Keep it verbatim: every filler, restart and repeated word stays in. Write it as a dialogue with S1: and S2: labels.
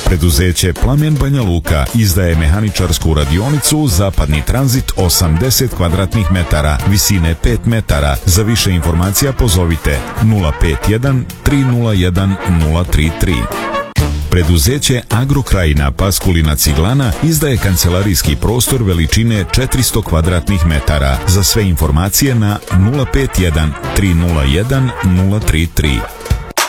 S1: Preduzeće Plamen Banja Luka izdaje mehaničarsku radionicu Zapadni tranzit osamdeset kvadratnih metara, visine pet metara. Za više informacija pozovite nula pet jedan tri nula jedan nula tri tri. Preduzeće Agrokrajina Paskulina Ciglana izdaje kancelarijski prostor veličine četiristo kvadratnih metara. Za sve informacije na nula pet jedan tri nula jedan nula tri tri.